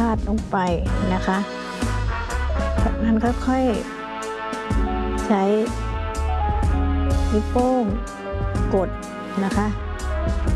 าดลงไปนะคะจากนั้นค่อยๆใช้นิ้วโป้งกดนะคะ